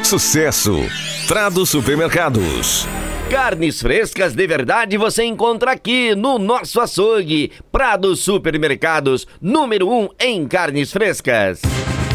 Sucesso. Prado Supermercados. Carnes frescas de verdade você encontra aqui no nosso açougue. Prado Supermercados, número 1 em carnes frescas.